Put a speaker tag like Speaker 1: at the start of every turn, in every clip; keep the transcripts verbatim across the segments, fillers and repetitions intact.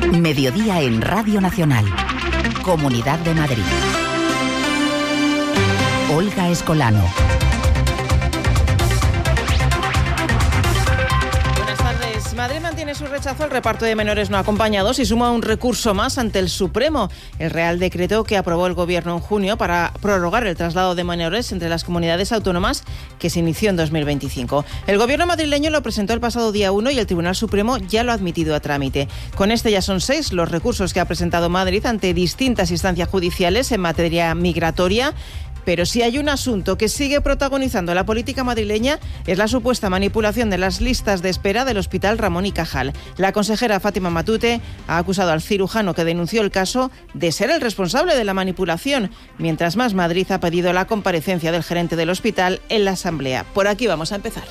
Speaker 1: Mediodía en Radio Nacional. Comunidad de Madrid. Olga Escolano.
Speaker 2: Madrid mantiene su rechazo al reparto de menores no acompañados y suma un recurso más ante el Supremo. El Real Decreto que aprobó el Gobierno en junio para prorrogar el traslado de menores entre las comunidades autónomas que se inició en dos mil veinticinco. El Gobierno madrileño lo presentó el pasado día uno y el Tribunal Supremo ya lo ha admitido a trámite. Con este ya son seis los recursos que ha presentado Madrid ante distintas instancias judiciales en materia migratoria. Pero si hay un asunto que sigue protagonizando la política madrileña es la supuesta manipulación de las listas de espera del Hospital Ramón y Cajal. La consejera Fátima Matute ha acusado al cirujano que denunció el caso de ser el responsable de la manipulación, mientras Más Madrid ha pedido la comparecencia del gerente del hospital en la Asamblea. Por aquí vamos a empezar.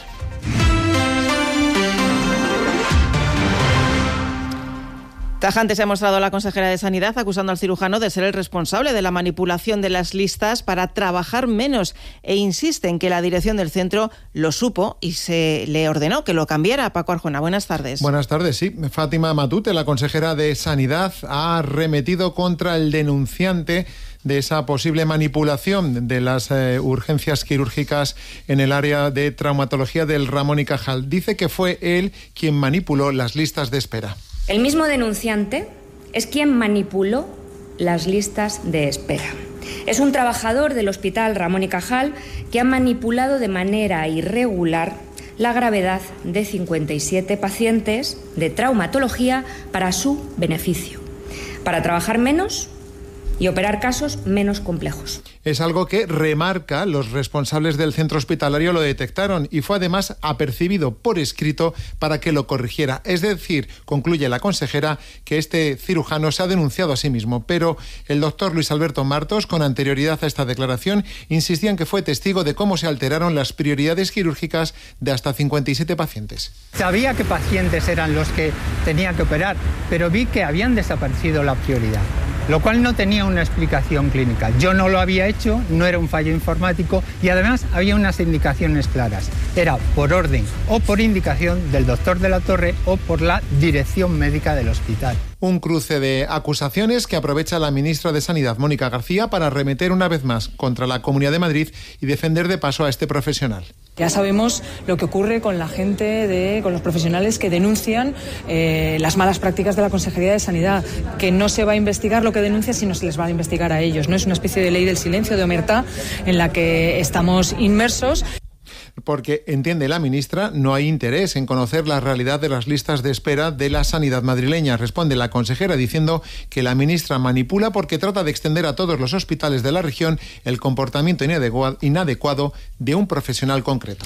Speaker 2: Tajante se ha mostrado la consejera de Sanidad acusando al cirujano de ser el responsable de la manipulación de las listas para trabajar menos e insiste en que la dirección del centro lo supo y se le ordenó que lo cambiara. Paco Arjona, buenas tardes.
Speaker 3: Buenas tardes, sí. Fátima Matute, la consejera de Sanidad, ha arremetido contra el denunciante de esa posible manipulación de las eh, urgencias quirúrgicas en el área de traumatología del Ramón y Cajal. Dice que fue él quien manipuló las listas de espera.
Speaker 4: El mismo denunciante es quien manipuló las listas de espera. Es un trabajador del Hospital Ramón y Cajal que ha manipulado de manera irregular la gravedad de cincuenta y siete pacientes de traumatología para su beneficio, para trabajar menos y operar casos menos complejos.
Speaker 3: Es algo que remarca, los responsables del centro hospitalario lo detectaron y fue además apercibido por escrito para que lo corrigiera. Es decir, concluye la consejera, que este cirujano se ha denunciado a sí mismo, pero el doctor Luis Alberto Martos, con anterioridad a esta declaración, insistía en que fue testigo de cómo se alteraron las prioridades quirúrgicas de hasta cincuenta y siete pacientes.
Speaker 5: Sabía qué pacientes eran los que tenía que operar, pero vi que habían desaparecido la prioridad, lo cual no tenía una explicación clínica. Yo no lo había hecho, no era un fallo informático y además había unas indicaciones claras. Era por orden o por indicación del doctor de la Torre o por la dirección médica del hospital.
Speaker 3: Un cruce de acusaciones que aprovecha la ministra de Sanidad, Mónica García, para arremeter una vez más contra la Comunidad de Madrid y defender de paso a este profesional.
Speaker 6: Ya sabemos lo que ocurre con la gente, de, con los profesionales que denuncian eh, las malas prácticas de la Consejería de Sanidad, que no se va a investigar lo que denuncia, sino se les va a investigar a ellos. No es una especie de ley del silencio, de omertá, en la que estamos inmersos.
Speaker 3: Porque, entiende la ministra, no hay interés en conocer la realidad de las listas de espera de la sanidad madrileña. Responde la consejera diciendo que la ministra manipula porque trata de extender a todos los hospitales de la región el comportamiento inadecuado de un profesional concreto.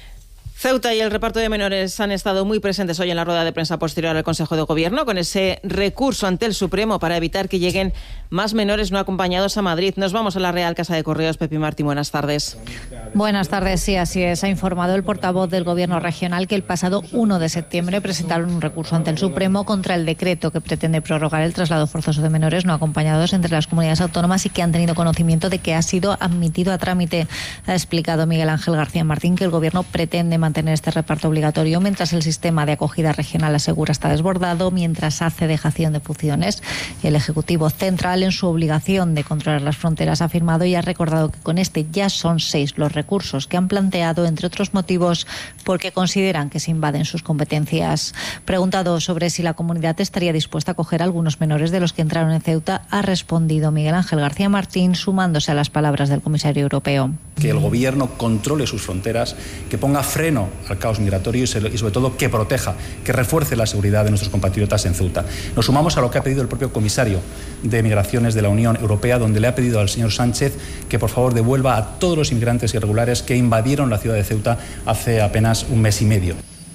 Speaker 2: Ceuta y el reparto de menores han estado muy presentes hoy en la rueda de prensa posterior al Consejo de Gobierno con ese recurso ante el Supremo para evitar que lleguen más menores no acompañados a Madrid. Nos vamos a la Real Casa de Correos. Pepi Martín, buenas tardes.
Speaker 7: Buenas tardes, sí, así es. Ha informado el portavoz del Gobierno regional que el pasado uno de septiembre presentaron un recurso ante el Supremo contra el decreto que pretende prorrogar el traslado forzoso de menores no acompañados entre las comunidades autónomas y que han tenido conocimiento de que ha sido admitido a trámite. Ha explicado Miguel Ángel García Martín que el Gobierno pretende mantener este reparto obligatorio mientras el sistema de acogida regional asegura está desbordado, mientras hace dejación de funciones. El Ejecutivo Central, en su obligación de controlar las fronteras, ha afirmado y ha recordado que con este ya son seis los recursos que han planteado, entre otros motivos, porque consideran que se invaden sus competencias. Preguntado sobre si la comunidad estaría dispuesta a acoger a algunos menores de los que entraron en Ceuta, ha respondido Miguel Ángel García Martín, sumándose a las palabras del comisario europeo.
Speaker 8: Que el Gobierno controle sus fronteras, que ponga freno al caos migratorio y sobre todo que proteja, que refuerce la seguridad de nuestros compatriotas en Ceuta. Nos sumamos a lo que ha pedido el propio comisario de Migraciones de la Unión Europea, donde le ha pedido al señor Sánchez que por favor devuelva a todos los inmigrantes irregulares que invadieron la ciudad de Ceuta hace apenas un mes y medio.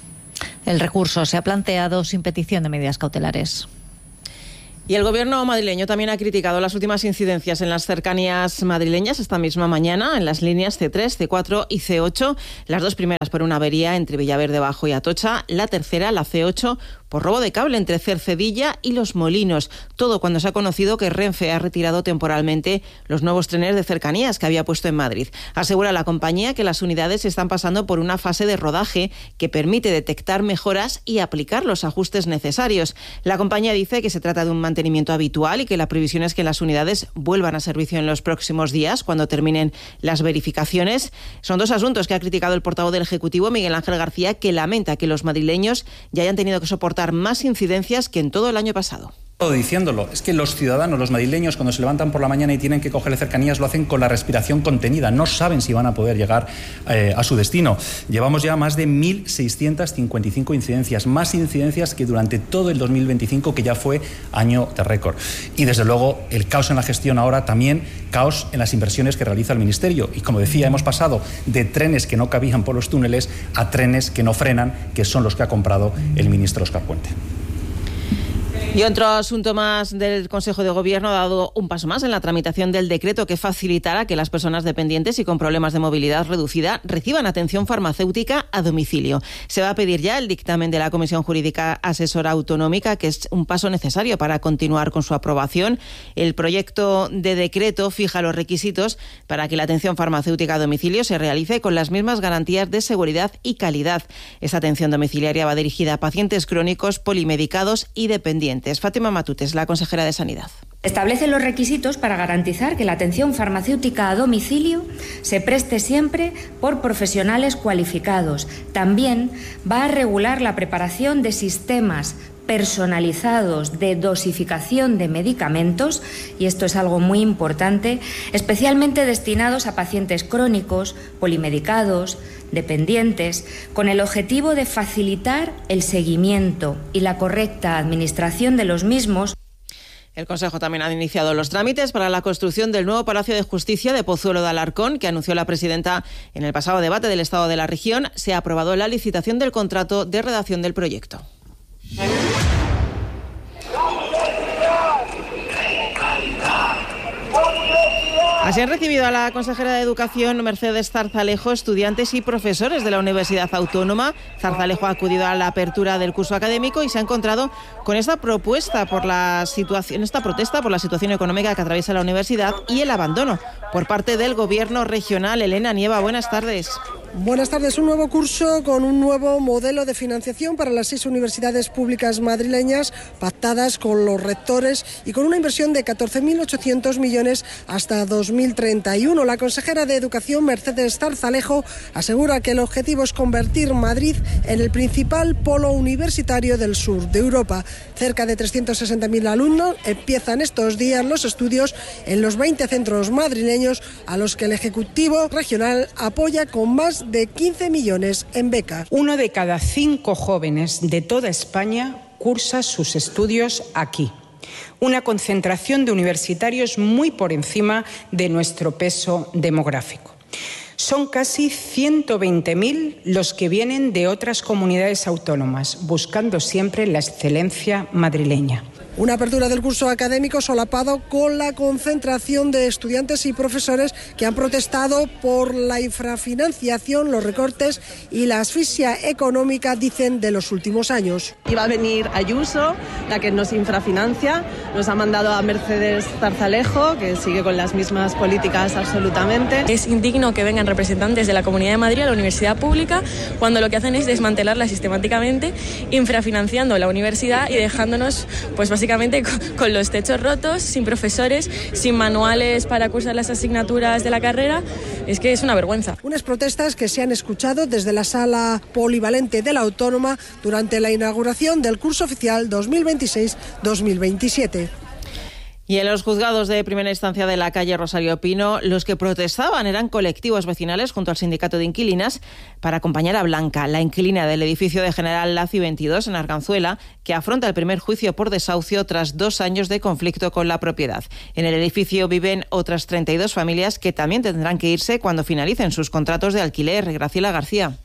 Speaker 7: El recurso se ha planteado sin petición de medidas cautelares.
Speaker 2: Y el Gobierno madrileño también ha criticado las últimas incidencias en las cercanías madrileñas esta misma mañana en las líneas ce tres, ce cuatro y ce ocho. Las dos primeras por una avería entre Villaverde Bajo y Atocha. La tercera, la ce ocho, por robo de cable entre Cercedilla y Los Molinos. Todo cuando se ha conocido que Renfe ha retirado temporalmente los nuevos trenes de cercanías que había puesto en Madrid. Asegura la compañía que las unidades están pasando por una fase de rodaje que permite detectar mejoras y aplicar los ajustes necesarios. La compañía dice que se trata de un mantenimiento habitual y que la previsión es que las unidades vuelvan a servicio en los próximos días cuando terminen las verificaciones. Son dos asuntos que ha criticado el portavoz del Ejecutivo, Miguel Ángel García, que lamenta que los madrileños ya hayan tenido que soportar más incidencias que en todo el año pasado.
Speaker 8: Diciéndolo, es que los ciudadanos, los madrileños, cuando se levantan por la mañana y tienen que coger cercanías, lo hacen con la respiración contenida, no saben si van a poder llegar eh, a su destino. Llevamos ya más de mil seiscientas cincuenta y cinco incidencias, más incidencias que durante todo el dos mil veinticinco, que ya fue año de récord. Y desde luego el caos en la gestión ahora, también caos en las inversiones que realiza el Ministerio. Y como decía, hemos pasado de trenes que no cabían por los túneles a trenes que no frenan, que son los que ha comprado el ministro Óscar Puente.
Speaker 2: Y otro asunto más del Consejo de Gobierno ha dado un paso más en la tramitación del decreto que facilitará que las personas dependientes y con problemas de movilidad reducida reciban atención farmacéutica a domicilio. Se va a pedir ya el dictamen de la Comisión Jurídica Asesora Autonómica, que es un paso necesario para continuar con su aprobación. El proyecto de decreto fija los requisitos para que la atención farmacéutica a domicilio se realice con las mismas garantías de seguridad y calidad. Esa atención domiciliaria va dirigida a pacientes crónicos, polimedicados y dependientes. Fátima Matutes, la consejera de Sanidad.
Speaker 4: Establece los requisitos para garantizar que la atención farmacéutica a domicilio se preste siempre por profesionales cualificados. También va a regular la preparación de sistemas personalizados de dosificación de medicamentos, y esto es algo muy importante, especialmente destinados a pacientes crónicos, polimedicados, dependientes, con el objetivo de facilitar el seguimiento y la correcta administración de los mismos.
Speaker 2: El Consejo también ha iniciado los trámites para la construcción del nuevo Palacio de Justicia de Pozuelo de Alarcón, que anunció la presidenta en el pasado debate del Estado de la región. Se ha aprobado la licitación del contrato de redacción del proyecto. Así han recibido a la consejera de Educación, Mercedes Zarzalejo, estudiantes y profesores de la Universidad Autónoma. Zarzalejo ha acudido a la apertura del curso académico y se ha encontrado con esta propuesta por la situación, esta protesta por la situación económica que atraviesa la universidad y el abandono por parte del Gobierno regional. Elena Nieva, buenas tardes.
Speaker 9: Buenas tardes. Un nuevo curso con un nuevo modelo de financiación para las seis universidades públicas madrileñas, pactadas con los rectores y con una inversión de catorce mil ochocientos millones hasta dos mil treinta y uno. La consejera de Educación, Mercedes Zarzalejo, asegura que el objetivo es convertir Madrid en el principal polo universitario del sur de Europa. Cerca de trescientos sesenta mil alumnos empiezan estos días los estudios en los veinte centros madrileños, a los que el Ejecutivo regional apoya con más de quince millones en becas.
Speaker 10: Uno de cada cinco jóvenes de toda España cursa sus estudios aquí. Una concentración de universitarios muy por encima de nuestro peso demográfico. Son casi ciento veinte mil los que vienen de otras comunidades autónomas, buscando siempre la excelencia madrileña.
Speaker 9: Una apertura del curso académico solapado con la concentración de estudiantes y profesores que han protestado por la infrafinanciación, los recortes y la asfixia económica, dicen, de los últimos años.
Speaker 11: Iba a venir Ayuso, la que nos infrafinancia, nos ha mandado a Mercedes Zarzalejo, que sigue con las mismas políticas absolutamente.
Speaker 12: Es indigno que vengan representantes de la Comunidad de Madrid a la universidad pública cuando lo que hacen es desmantelarla sistemáticamente, infrafinanciando la universidad y dejándonos, pues básicamente, Básicamente con los techos rotos, sin profesores, sin manuales para cursar las asignaturas de la carrera. Es que es una vergüenza.
Speaker 9: Unas protestas que se han escuchado desde la sala polivalente de la Autónoma durante la inauguración del curso oficial dos mil veintiséis dos mil veintisiete.
Speaker 2: Y en los juzgados de primera instancia de la calle Rosario Pino, los que protestaban eran colectivos vecinales junto al sindicato de inquilinas para acompañar a Blanca, la inquilina del edificio de General Laci veintidós en Arganzuela, que afronta el primer juicio por desahucio tras dos años de conflicto con la propiedad. En el edificio viven otras treinta y dos familias que también tendrán que irse cuando finalicen sus contratos de alquiler. Graciela García.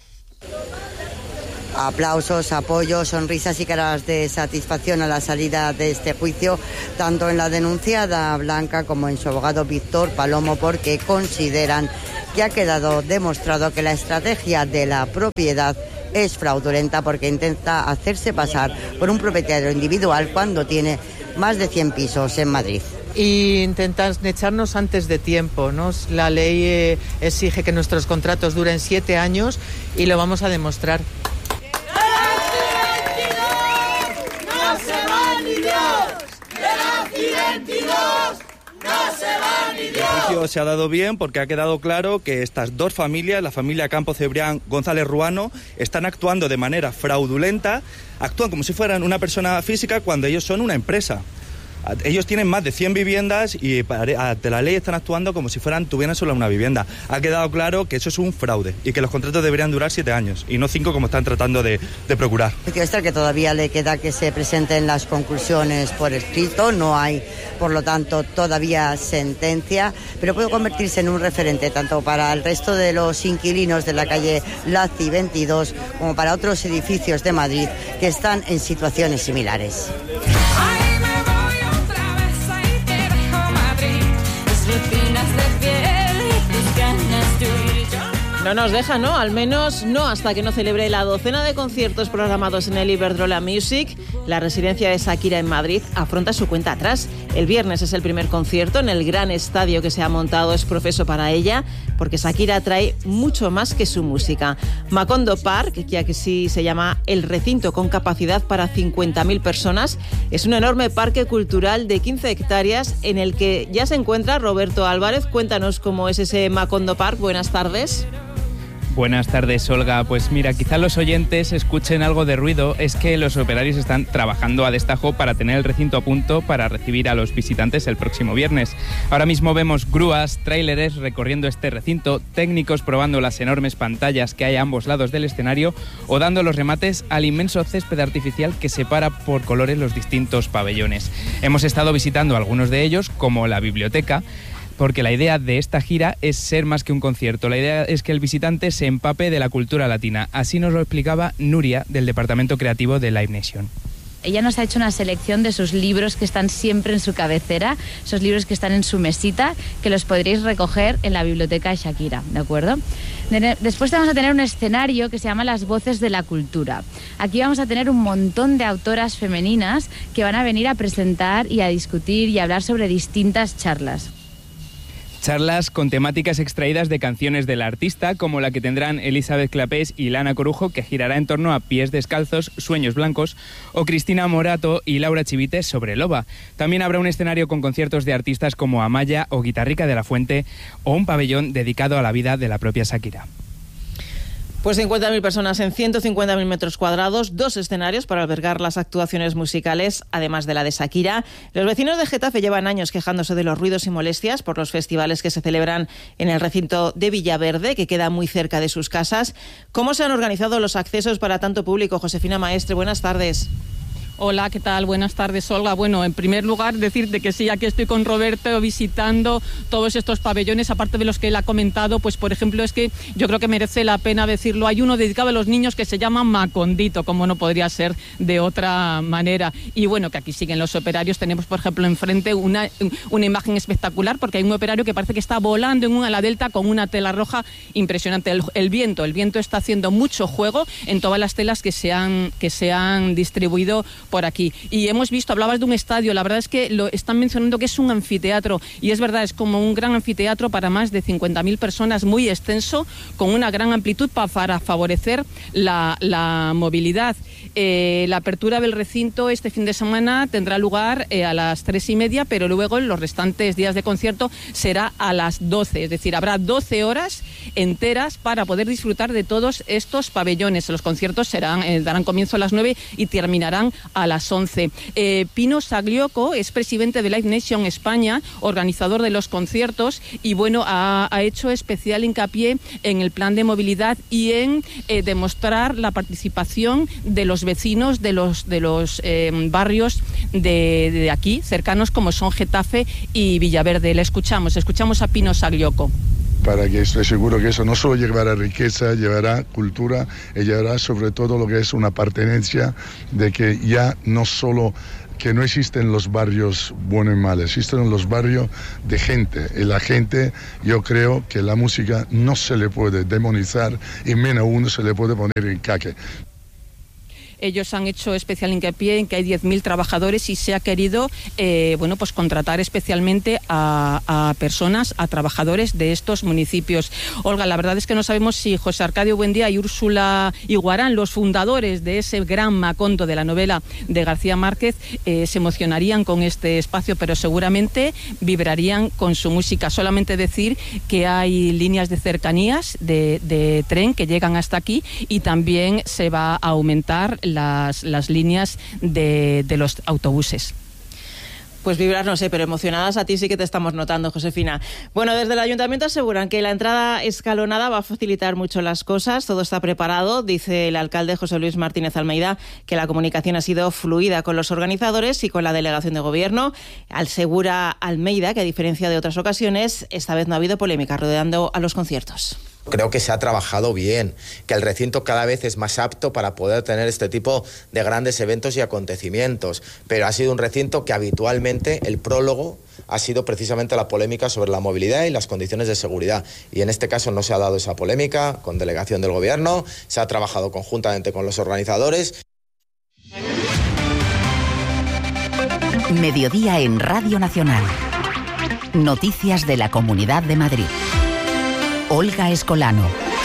Speaker 13: Aplausos, apoyos, sonrisas y caras de satisfacción a la salida de este juicio, tanto en la denunciada Blanca como en su abogado Víctor Palomo, porque consideran que ha quedado demostrado que la estrategia de la propiedad es fraudulenta porque intenta hacerse pasar por un propietario individual cuando tiene más de cien pisos en Madrid.
Speaker 14: Y intentan echarnos antes de tiempo, ¿no? La ley eh, exige que nuestros contratos duren siete años y lo vamos a demostrar.
Speaker 15: ¡No se va ni Dios! ¡De la veintidós! ¡No se va ni Dios!
Speaker 16: El juicio se ha dado bien porque ha quedado claro que estas dos familias, la familia Campo Cebrián González Ruano, están actuando de manera fraudulenta, actúan como si fueran una persona física cuando ellos son una empresa. Ellos tienen más de cien viviendas y ante la ley están actuando como si fueran tuvieran solo una vivienda. Ha quedado claro que eso es un fraude y que los contratos deberían durar siete años y no cinco como están tratando de, de procurar.
Speaker 13: Está que todavía le queda que se presenten las conclusiones por escrito, no hay, por lo tanto, todavía sentencia, pero puede convertirse en un referente tanto para el resto de los inquilinos de la calle Laci veintidós como para otros edificios de Madrid que están en situaciones similares.
Speaker 2: No nos deja, ¿no? Al menos no hasta que no celebre la docena de conciertos programados en el Iberdrola Music. La residencia de Shakira en Madrid afronta su cuenta atrás. El viernes es el primer concierto en el gran estadio que se ha montado es profeso para ella, porque Shakira trae mucho más que su música. Macondo Park, ya que sí se llama el recinto con capacidad para cincuenta mil personas, es un enorme parque cultural de quince hectáreas en el que ya se encuentra Roberto Álvarez. Cuéntanos cómo es ese Macondo Park. Buenas tardes.
Speaker 17: Buenas tardes, Olga. Pues mira, quizá los oyentes escuchen algo de ruido. Es que los operarios están trabajando a destajo para tener el recinto a punto para recibir a los visitantes el próximo viernes. Ahora mismo vemos grúas, tráileres recorriendo este recinto, técnicos probando las enormes pantallas que hay a ambos lados del escenario o dando los remates al inmenso césped artificial que separa por colores los distintos pabellones. Hemos estado visitando algunos de ellos, como la biblioteca, porque la idea de esta gira es ser más que un concierto. La idea es que el visitante se empape de la cultura latina. Así nos lo explicaba Nuria, del Departamento Creativo de Live Nation.
Speaker 18: Ella nos ha hecho una selección de sus libros que están siempre en su cabecera, esos libros que están en su mesita, que los podréis recoger en la biblioteca de Shakira, ¿de acuerdo? Después vamos a tener un escenario que se llama Las Voces de la Cultura. Aquí vamos a tener un montón de autoras femeninas que van a venir a presentar y a discutir y a hablar sobre distintas charlas.
Speaker 17: Charlas con temáticas extraídas de canciones del artista, como la que tendrán Elizabeth Clapés y Lana Corujo, que girará en torno a Pies Descalzos, Sueños Blancos, o Cristina Morato y Laura Chivite sobre Loba. También habrá un escenario con conciertos de artistas como Amaya o Guitarrica de la Fuente, o un pabellón dedicado a la vida de la propia Shakira.
Speaker 2: Pues cincuenta mil personas en ciento cincuenta mil metros cuadrados, dos escenarios para albergar las actuaciones musicales, además de la de Shakira. Los vecinos de Getafe llevan años quejándose de los ruidos y molestias por los festivales que se celebran en el recinto de Villaverde, que queda muy cerca de sus casas. ¿Cómo se han organizado los accesos para tanto público? Josefina Maestre, buenas tardes.
Speaker 19: Hola, ¿qué tal? Buenas tardes, Olga. Bueno, en primer lugar, decirte que sí, aquí estoy con Roberto visitando todos estos pabellones, aparte de los que él ha comentado, pues por ejemplo, es que yo creo que merece la pena decirlo, hay uno dedicado a los niños que se llama Macondito, como no podría ser de otra manera. Y bueno, que aquí siguen los operarios, tenemos por ejemplo enfrente una, una imagen espectacular, porque hay un operario que parece que está volando en una ala delta con una tela roja impresionante. El, el viento, el viento está haciendo mucho juego en todas las telas que se han, que se han distribuido por aquí. Y hemos visto, hablabas de un estadio, la verdad es que lo están mencionando que es un anfiteatro, y es verdad, es como un gran anfiteatro para más de cincuenta mil personas, muy extenso, con una gran amplitud pa, para favorecer la, la movilidad. Eh, la apertura del recinto este fin de semana tendrá lugar eh, a las tres y media, pero luego en los restantes días de concierto será a las doce, es decir, habrá doce horas enteras para poder disfrutar de todos estos pabellones. Los conciertos serán, eh, darán comienzo a las nueve y terminarán a las once. Eh, Pino Saglioco es presidente de Live Nation España, organizador de los conciertos, y bueno, ha, ha hecho especial hincapié en el plan de movilidad y en eh, demostrar la participación de los vecinos de los, de los eh, barrios de, de aquí, cercanos, como son Getafe y Villaverde. Le escuchamos, escuchamos a Pino Saglioco.
Speaker 20: para que estoy seguro que eso no solo llevará riqueza, llevará cultura y llevará sobre todo lo que es una pertenencia de que ya no solo que no existen los barrios buenos y malos, existen los barrios de gente. Y la gente, yo creo que la música no se le puede demonizar y menos aún se le puede poner en jaque.
Speaker 19: Ellos han hecho especial hincapié en que hay diez mil trabajadores y se ha querido eh, bueno, pues contratar especialmente a, a personas, a trabajadores de estos municipios. Olga, la verdad es que no sabemos si José Arcadio Buendía y Úrsula Iguarán, los fundadores de ese gran Macondo de la novela de García Márquez, eh, se emocionarían con este espacio, pero seguramente vibrarían con su música. Solamente decir que hay líneas de cercanías de, de tren que llegan hasta aquí y también se va a aumentar Las, las líneas de, de los autobuses.
Speaker 2: Pues vibrar no sé, pero emocionadas a ti sí que te estamos notando, Josefina. Bueno, desde el Ayuntamiento aseguran que la entrada escalonada va a facilitar mucho las cosas, todo está preparado. Dice el alcalde José Luis Martínez Almeida que la comunicación ha sido fluida con los organizadores y con la delegación de gobierno. Asegura Almeida que, a diferencia de otras ocasiones, esta vez no ha habido polémica rodeando a los conciertos.
Speaker 21: Creo que se ha trabajado bien, que el recinto cada vez es más apto para poder tener este tipo de grandes eventos y acontecimientos, pero ha sido un recinto que habitualmente el prólogo ha sido precisamente la polémica sobre la movilidad y las condiciones de seguridad, y en este caso no se ha dado esa polémica con delegación del gobierno, se ha trabajado conjuntamente con los organizadores.
Speaker 1: Mediodía en Radio Nacional. Noticias de la Comunidad de Madrid. Olga Escolano.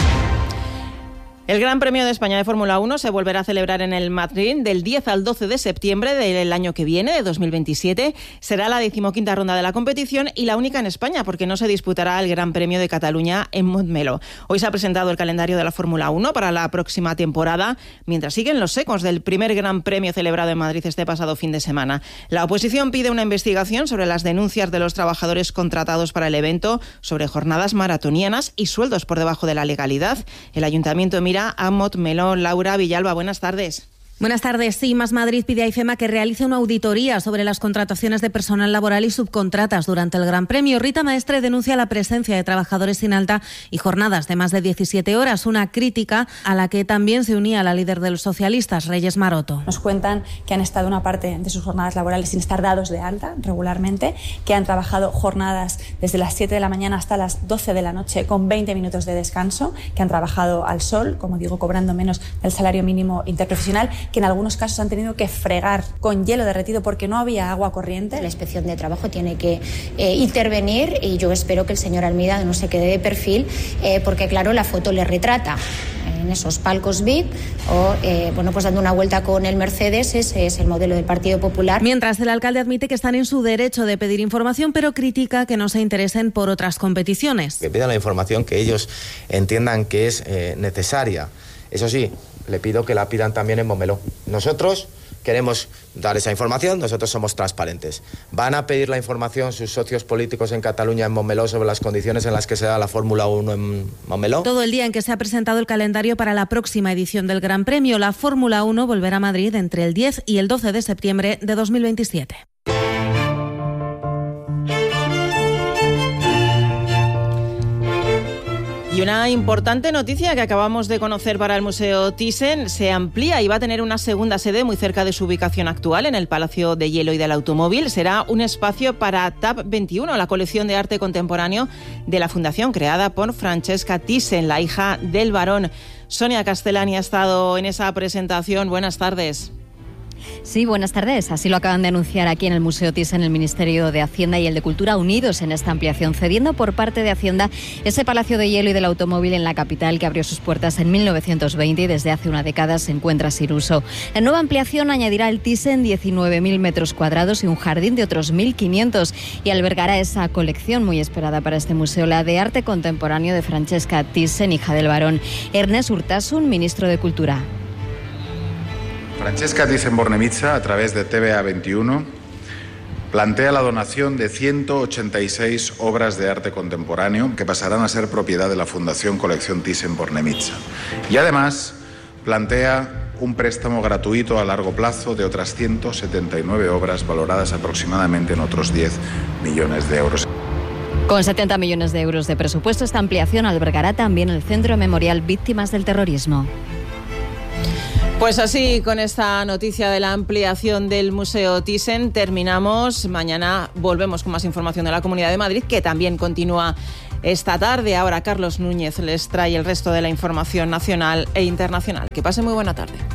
Speaker 2: El Gran Premio de España de Fórmula uno se volverá a celebrar en el Madrid del diez al doce de septiembre del año que viene, de dos mil veintisiete. Será la decimoquinta ronda de la competición y la única en España, porque no se disputará el Gran Premio de Cataluña en Montmeló. Hoy se ha presentado el calendario de la Fórmula uno para la próxima temporada, mientras siguen los ecos del primer Gran Premio celebrado en Madrid este pasado fin de semana. La oposición pide una investigación sobre las denuncias de los trabajadores contratados para el evento, sobre jornadas maratonianas y sueldos por debajo de la legalidad. El Ayuntamiento mira a Montmeló. Laura Villalba, buenas tardes.
Speaker 22: Buenas tardes. Sí, Más Madrid pide a IFEMA que realice una auditoría sobre las contrataciones de personal laboral y subcontratas durante el Gran Premio. Rita Maestre denuncia la presencia de trabajadores sin alta y jornadas de más de diecisiete horas, una crítica a la que también se unía la líder de los socialistas, Reyes Maroto.
Speaker 23: Nos cuentan que han estado una parte de sus jornadas laborales sin estar dados de alta regularmente, que han trabajado jornadas desde las siete de la mañana hasta las doce de la noche con veinte minutos de descanso, que han trabajado al sol, como digo, cobrando menos del salario mínimo interprofesional, que en algunos casos han tenido que fregar con hielo derretido porque no había agua corriente.
Speaker 24: La Inspección de Trabajo tiene que eh, intervenir y yo espero que el señor Almeida no se quede de perfil eh, porque, claro, la foto le retrata en esos palcos V I P o, eh, bueno, pues dando una vuelta con el Mercedes. Ese es el modelo del Partido Popular.
Speaker 22: Mientras, el alcalde admite que están en su derecho de pedir información, pero critica que no se interesen por otras competiciones.
Speaker 21: Que pidan la información que ellos entiendan que es eh, necesaria. Eso sí, le pido que la pidan también en Montmeló. Nosotros queremos dar esa información, nosotros somos transparentes. ¿Van a pedir la información sus socios políticos en Cataluña, en Montmeló, sobre las condiciones en las que se da la Fórmula uno en Montmeló?
Speaker 22: Todo el día en que se ha presentado el calendario para la próxima edición del Gran Premio, la Fórmula uno volverá a Madrid entre el diez y el doce de septiembre de dos mil veintisiete.
Speaker 2: Y una importante noticia que acabamos de conocer para el Museo Thyssen: se amplía y va a tener una segunda sede muy cerca de su ubicación actual, en el Palacio de Hielo y del Automóvil. Será un espacio para T A P veintiuno, la colección de arte contemporáneo de la Fundación, creada por Francesca Thyssen, la hija del barón. Sonia Castellani ha estado en esa presentación. Buenas tardes.
Speaker 25: Sí, buenas tardes. Así lo acaban de anunciar aquí en el Museo Thyssen, el Ministerio de Hacienda y el de Cultura, unidos en esta ampliación, cediendo por parte de Hacienda ese Palacio de Hielo y del Automóvil en la capital, que abrió sus puertas en mil novecientos veinte y desde hace una década se encuentra sin uso. La nueva ampliación añadirá al Thyssen diecinueve mil metros cuadrados y un jardín de otros mil quinientos, y albergará esa colección muy esperada para este museo, la de arte contemporáneo de Francesca Thyssen, hija del barón. Ernest Urtasun, ministro de Cultura.
Speaker 26: Francesca Thyssen-Bornemisza, a través de T V A veintiuno, plantea la donación de ciento ochenta y seis obras de arte contemporáneo que pasarán a ser propiedad de la Fundación Colección Thyssen-Bornemisza. Y además plantea un préstamo gratuito a largo plazo de otras ciento setenta y nueve obras valoradas aproximadamente en otros diez millones de euros.
Speaker 25: Con setenta millones de euros de presupuesto, esta ampliación albergará también el Centro Memorial Víctimas del Terrorismo.
Speaker 2: Pues así, con esta noticia de la ampliación del Museo Thyssen, terminamos. Mañana volvemos con más información de la Comunidad de Madrid, que también continúa esta tarde. Ahora Carlos Núñez les trae el resto de la información nacional e internacional. Que pase muy buena tarde.